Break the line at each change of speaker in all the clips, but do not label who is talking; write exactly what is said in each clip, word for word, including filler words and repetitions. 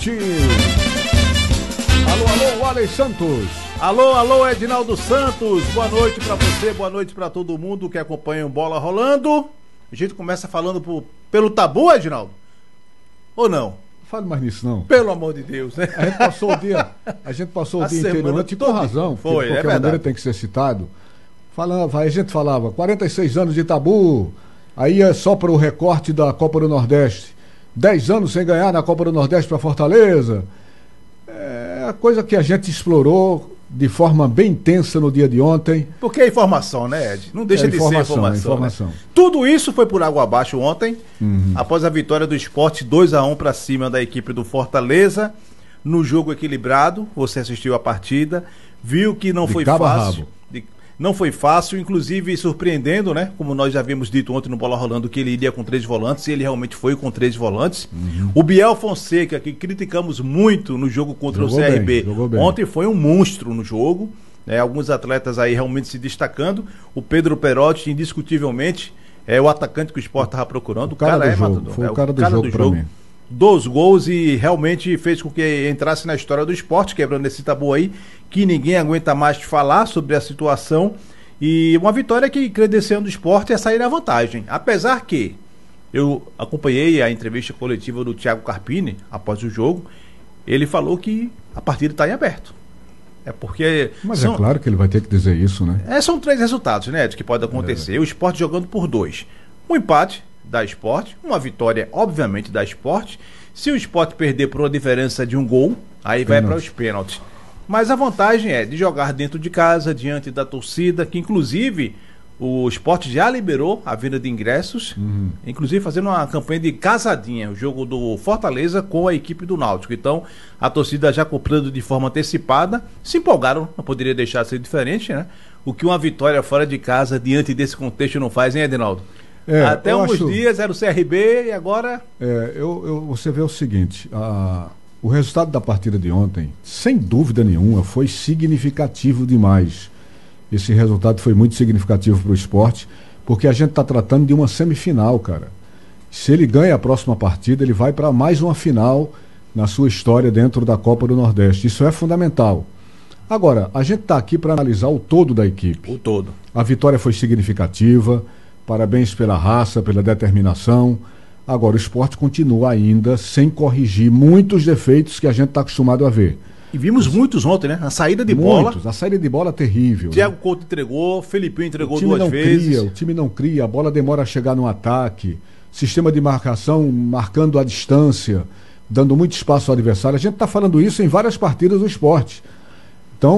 Alô, alô, Alex Santos.
Alô, alô, Edinaldo Santos. Boa noite pra você, boa noite pra todo mundo que acompanha o Bola Rolando. A gente começa falando por, pelo tabu, Edinaldo? Ou não?
Não fale mais nisso, não.
Pelo amor de Dedia, né?
A gente passou o dia, a gente passou o dia inteiro antes, com razão, porque
foi,
de qualquer
é
maneira tem que ser citado. Falava, a gente falava, quarenta e seis anos de tabu, aí é só para o recorte da Copa do Nordeste. dez anos sem ganhar na Copa do Nordeste para Fortaleza. É a coisa que a gente explorou de forma bem intensa no dia de ontem.
Porque é informação, né, Ed? Não deixa
é
de
informação,
ser informação.
É informação.
Né? Tudo isso foi por água abaixo ontem,
uhum.
após a vitória do Sport dois a um para cima da equipe do Fortaleza, no jogo equilibrado. Você assistiu a partida, viu que não
de
foi
cabo
fácil.
A rabo.
De... Não foi fácil, inclusive surpreendendo, né? Como nós já havíamos dito ontem no Bola Rolando, que ele iria com três volantes, e ele realmente foi com três volantes. Uhum. O Biel Fonseca, que criticamos muito no jogo contra jogou o C R B, bem, ontem foi um monstro no jogo. Né? Alguns atletas aí realmente se destacando. O Pedro Perotti, indiscutivelmente, é o atacante que o Sport estava procurando.
O cara,
o cara
do
é
jogo,
matador.
foi
é
o cara do
cara
jogo,
do jogo.
Mim.
Dos gols e realmente fez com que entrasse na história do Sport, quebrando esse tabu aí, que ninguém aguenta mais falar sobre a situação. E uma vitória que credenciando o Sport é sair na vantagem. Apesar que eu acompanhei a entrevista coletiva do Thiago Carpini após o jogo, ele falou que a partida está em aberto. É porque.
Mas
são,
é claro que ele vai ter que dizer isso, né?
É, são três resultados, né, Ed, que pode acontecer. É. O Sport jogando por dois. Um empate da Sport, uma vitória, obviamente, da Sport. Se o Sport perder por uma diferença de um gol, aí vai para os pênaltis. Mas a vantagem é de jogar dentro de casa, diante da torcida, que inclusive o Sport já liberou a venda de ingressos, uhum. inclusive fazendo uma campanha de casadinha, o jogo do Fortaleza com a equipe do Náutico. Então, a torcida já comprando de forma antecipada, se empolgaram, não poderia deixar de ser diferente, né? O que uma vitória fora de casa, diante desse contexto, não faz, hein, Edinaldo? É, Até uns acho... dias era o C R B e agora...
É, eu, eu, você vê o seguinte, a... o resultado da partida de ontem, sem dúvida nenhuma, foi significativo demais. Esse resultado foi muito significativo para o Sport, porque a gente está tratando de uma semifinal, cara. Se ele ganha a próxima partida, ele vai para mais uma final na sua história dentro da Copa do Nordeste. Isso é fundamental. Agora, a gente está aqui para analisar o todo da equipe.
O todo.
A vitória foi significativa, parabéns pela raça, pela determinação. Agora, o Sport continua ainda sem corrigir muitos defeitos que a gente está acostumado a ver.
E vimos Os... muitos ontem, né? A saída de
muitos,
bola.
A saída de bola é terrível.
Thiago
né?
Couto entregou, Felipinho entregou
o time
duas
não
vezes.
Cria, o time não cria, a bola demora a chegar no ataque. Sistema de marcação marcando a distância, dando muito espaço ao adversário. A gente está falando isso em várias partidas do Sport. Então,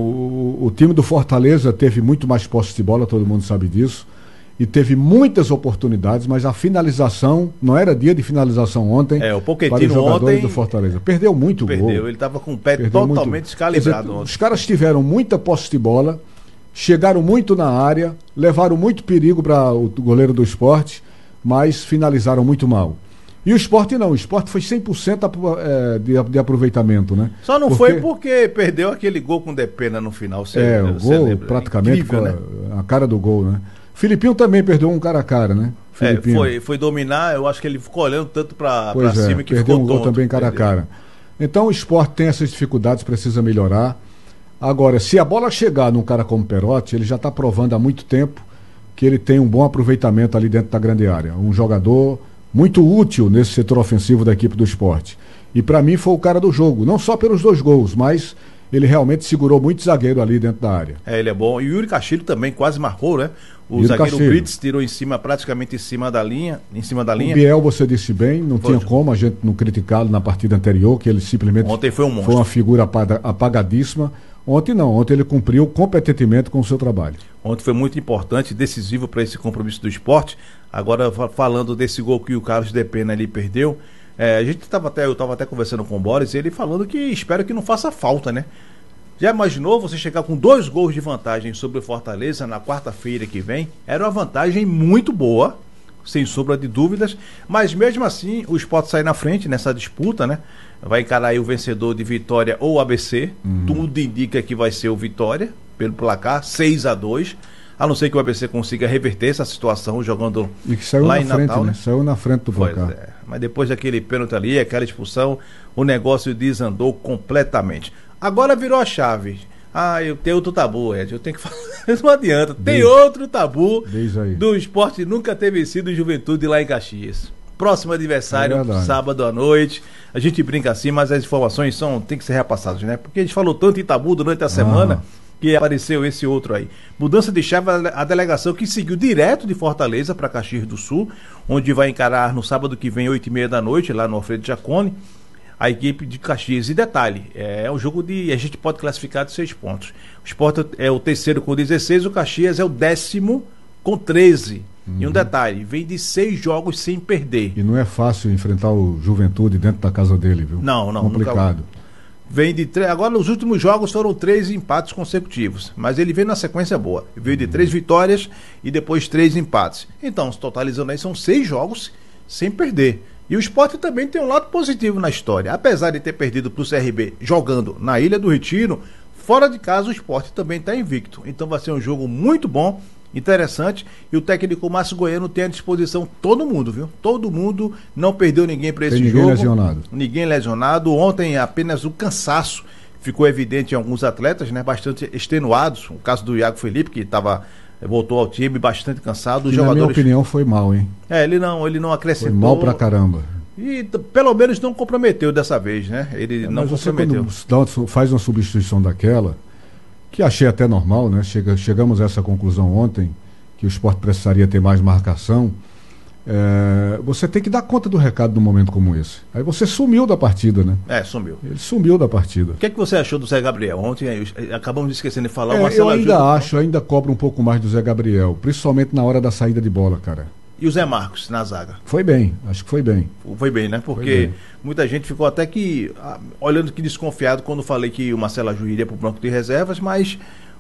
o, o time do Fortaleza teve muito mais posse de bola, todo mundo sabe disso. E teve muitas oportunidades, mas a finalização, não era dia de finalização ontem.
É, o
para os jogadores
ontem
do Fortaleza. Perdeu muito
perdeu,
gol.
Perdeu, ele estava com o pé
Perdeu
totalmente
muito.
descalibrado.
Dizer, os caras tiveram muita posse de bola, chegaram muito na área, levaram muito perigo para o goleiro do Sport, mas finalizaram muito mal. E o Sport não, o Sport foi cem por cento é, de, de aproveitamento, né?
Só não porque... foi porque perdeu aquele gol com Depena no final. Você,
é, o gol
lembra?
praticamente
Incrível,
com a,
né?
a cara do gol, né? Filipinho também perdeu um cara a cara, né?
É, foi, foi dominar, eu acho que ele ficou olhando tanto para
é,
cima que
perdeu
ficou
um gol
tonto,
também cara
perdeu.
a cara. Então o Sport tem essas dificuldades, precisa melhorar. Agora, se a bola chegar num cara como Perotti, ele já está provando há muito tempo que ele tem um bom aproveitamento ali dentro da grande área. Um jogador muito útil nesse setor ofensivo da equipe do Sport. E para mim foi o cara do jogo, não só pelos dois gols, mas ele realmente segurou muito zagueiro ali dentro da área.
É, ele é bom. E o Yuri Castilho também quase marcou, né? O
Yuri
zagueiro
Castilho.
Brits tirou em cima, praticamente em cima da linha. Em cima da linha.
O Biel, você disse bem, não
Pode.
tinha como a gente não criticá-lo na partida anterior, que ele simplesmente
ontem foi um monstro.
Foi uma figura apaga, apagadíssima. Ontem não, ontem ele cumpriu competentemente com o seu trabalho.
Ontem foi muito importante, decisivo para esse compromisso do Sport. Agora, falando desse gol que o Carlos Depena ali perdeu, é, a gente estava até, eu estava até conversando com o Boris, ele falando que espera que não faça falta, né? Já imaginou você chegar com dois gols de vantagem sobre o Fortaleza na quarta-feira que vem? Era uma vantagem muito boa, sem sombra de dúvidas, mas mesmo assim o Sport sai na frente nessa disputa, né? Vai encarar aí o vencedor de Vitória ou A B C, uhum. Tudo indica que vai ser o Vitória, pelo placar, seis a dois, a não ser que o A B C consiga reverter essa situação jogando
e que saiu
lá
na
em
frente,
Natal,
né?
né?
Saiu na frente do
pois
placar.
É. mas depois daquele pênalti ali, aquela expulsão, o negócio desandou completamente. Agora virou a chave. Ah, eu tenho outro tabu, Ed, eu tenho que falar. Não adianta, tem
Diz,
outro tabu
aí.
do Sport nunca ter vencido o Juventude lá em Caxias. Próximo adversário, é sábado à noite. A gente brinca assim, mas as informações são, tem que ser repassadas, né? Porque a gente falou tanto em tabu durante a semana ah. que apareceu esse outro aí. Mudança de chave, a delegação que seguiu direto de Fortaleza para Caxias do Sul, onde vai encarar no sábado que vem, oito e meia da noite, lá no Alfredo Jaconi, a equipe de Caxias. E detalhe, é um jogo de, a gente pode classificar de seis pontos. O Sport é o terceiro com dezesseis, o Caxias é o décimo com treze. Uhum. E um detalhe, vem de seis jogos sem perder.
E não é fácil enfrentar o Juventude dentro da casa dele, viu?
Não, não.
Complicado.
Nunca... Vem de três. Agora, nos últimos jogos foram três empates consecutivos. Mas ele veio na sequência boa. Veio de três vitórias e depois três empates. Então, totalizando aí, são seis jogos sem perder. E o Sport também tem um lado positivo na história. Apesar de ter perdido para o C R B jogando na Ilha do Retiro, fora de casa o Sport também está invicto. Então vai ser um jogo muito bom, interessante. E o técnico Márcio Goiano tem à disposição todo mundo, viu? Todo mundo, não perdeu ninguém para esse
tem
jogo.
Ninguém lesionado.
Ninguém lesionado. Ontem apenas o cansaço ficou evidente em alguns atletas, né? Bastante extenuados. O caso do Iago Felipe, que estava... voltou ao time bastante cansado. Os
e
jogadores...
na minha opinião foi mal, hein?
É, ele não, ele não acrescentou.
Foi mal pra caramba.
E pelo menos não comprometeu dessa vez, né? Ele é, não
mas
comprometeu.
Você quando faz uma substituição daquela, que achei até normal, né? Chega, chegamos a essa conclusão ontem, que o Sport precisaria ter mais marcação. É, você tem que dar conta do recado num momento como esse. Aí você sumiu da partida, né?
É, sumiu.
Ele sumiu da partida. O
que é que você achou do Zé Gabriel? Ontem aí, acabamos de esquecendo de falar.
É,
o
eu ainda acho, ainda cobro um pouco mais do Zé Gabriel, principalmente na hora da saída de bola, cara.
E o Zé Marcos na zaga?
Foi bem, acho que foi bem.
Foi bem, né? Porque bem. Muita gente ficou até que, olhando que desconfiado quando falei que o Marcelo Aju iria para o banco de reservas, mas...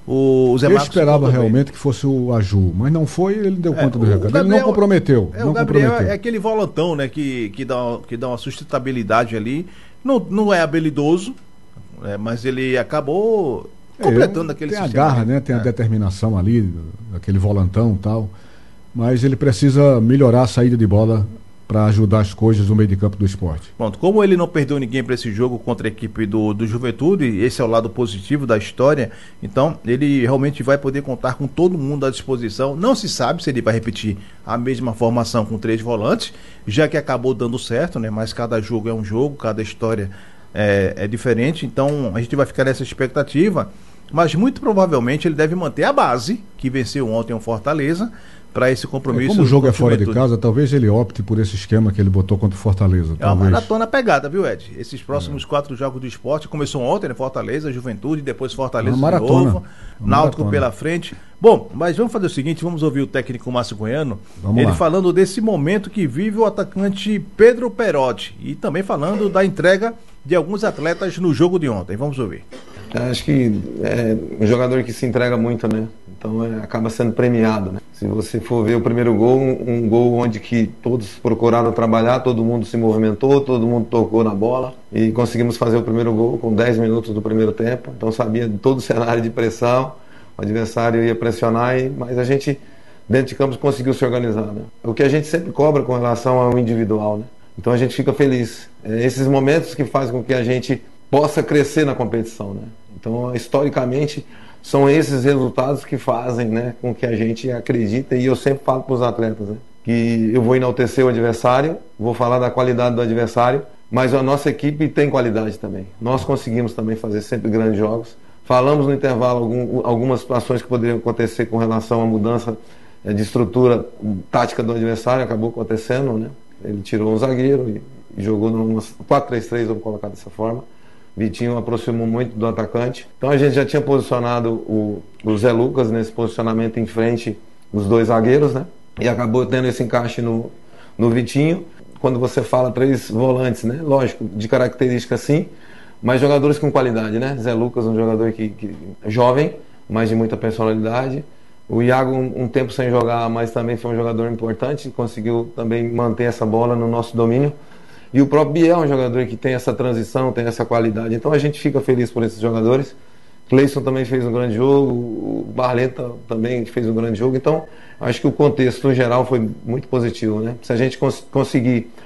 O Zé
eu
Marcos
esperava realmente bem. que fosse o Aju, mas não foi, ele deu
é,
conta do recado.
Gabriel,
ele não comprometeu.
É,
não
o Gabriel
comprometeu.
é aquele volantão, né, que, que, dá, que dá uma sustentabilidade ali. Não, não é habilidoso, é, mas ele acabou completando
é,
aquele
tem
sistema.
Tem a garra, né? Tem é. a determinação ali, aquele volantão e tal. Mas ele precisa melhorar a saída de bola para ajudar as coisas no meio de campo do Esporte.
Pronto, como ele não perdeu ninguém para esse jogo contra a equipe do, do Juventude, esse é o lado positivo da história, então ele realmente vai poder contar com todo mundo à disposição. Não se sabe se ele vai repetir a mesma formação com três volantes, já que acabou dando certo, né? Mas cada jogo é um jogo, cada história é, é diferente, então a gente vai ficar nessa expectativa, mas muito provavelmente ele deve manter a base, que venceu ontem o Fortaleza, para esse compromisso.
É, como o jogo é fora de casa, talvez ele opte por esse esquema que ele botou contra o Fortaleza.
É uma maratona pegada, viu, Ed? Esses próximos é. quatro jogos do Esporte, começou ontem, né? Fortaleza, Juventude, depois Fortaleza
uma maratona,
de novo, Náutico pela frente. Bom, mas vamos fazer o seguinte, vamos ouvir o técnico Márcio Goiano, vamos ele lá. Falando desse momento que vive o atacante Pedro Perotti e também falando da entrega de alguns atletas no jogo de ontem. Vamos ouvir.
Acho que é um jogador que se entrega muito, né? Então é, acaba sendo premiado, né? Se você for ver o primeiro gol, um, um gol onde que todos procuraram trabalhar, todo mundo se movimentou, todo mundo tocou na bola e conseguimos fazer o primeiro gol com dez minutos do primeiro tempo. Então sabia de todo o cenário de pressão, o adversário ia pressionar, e, mas a gente dentro de campo conseguiu se organizar, né? O que a gente sempre cobra com relação ao individual, né? Então a gente fica feliz. É esses momentos que fazem com que a gente possa crescer na competição, né? Então historicamente são esses resultados que fazem, né, com que a gente acredita, e eu sempre falo para os atletas, né, que eu vou enaltecer o adversário, vou falar da qualidade do adversário, mas a nossa equipe tem qualidade também. Nós conseguimos também fazer sempre grandes jogos. Falamos no intervalo algum, algumas situações que poderiam acontecer com relação à mudança é, de estrutura tática do adversário, acabou acontecendo, né? Ele tirou um zagueiro e, e jogou numa quatro três três, vamos colocar dessa forma. Vitinho aproximou muito do atacante. Então a gente já tinha posicionado o, o Zé Lucas nesse posicionamento em frente dos dois zagueiros, né? E acabou tendo esse encaixe no, no Vitinho. Quando você fala três volantes, né? Lógico, de característica sim, mas jogadores com qualidade, né? Zé Lucas, um jogador que, que é jovem, mas de muita personalidade. O Iago, um, um tempo sem jogar, mas também foi um jogador importante, conseguiu também manter essa bola no nosso domínio. E o próprio Biel é um jogador que tem essa transição, tem essa qualidade. Então a gente fica feliz por esses jogadores. Cleison também fez um grande jogo, o Barleta também fez um grande jogo. Então acho que o contexto, no geral, foi muito positivo, né? Se a gente cons- conseguir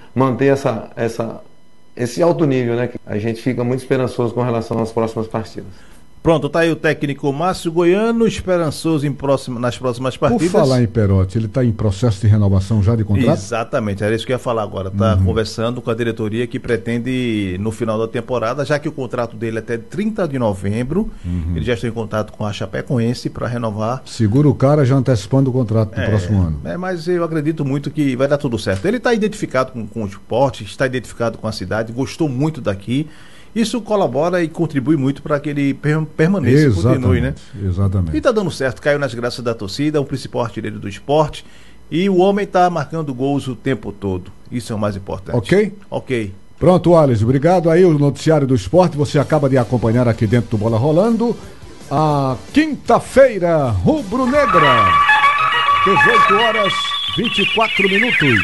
manter essa, essa, esse alto nível, né? A gente fica muito esperançoso com relação às próximas partidas.
Pronto, tá aí o técnico Márcio Goiano, esperançoso em próxima, nas próximas partidas.
Por falar em Perotti, ele está em processo de renovação já de contrato?
Exatamente, era isso que eu ia falar agora. Está uhum. conversando com a diretoria que pretende, no final da temporada, já que o contrato dele é até trinta de novembro, uhum. ele já está em contato com a Chapecoense para renovar.
Segura o cara já antecipando o contrato do
é,
próximo ano.
É, mas eu acredito muito que vai dar tudo certo. Ele está identificado com, com o esporte, está identificado com a cidade, gostou muito daqui. Isso colabora e contribui muito para que ele per- permaneça e continue, né?
Exatamente.
E está dando certo, caiu nas graças da torcida, é o principal artilheiro do esporte. E o homem está marcando gols o tempo todo. Isso é o mais importante.
Ok?
Ok.
Pronto, Alisson, obrigado. Aí o noticiário do esporte, você acaba de acompanhar aqui dentro do Bola Rolando. A quinta-feira, rubro-negra. dezoito horas, vinte e quatro minutos.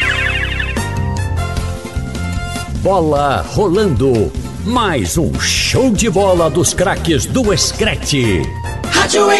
Bola Rolando. Mais um show de bola dos craques do Screte.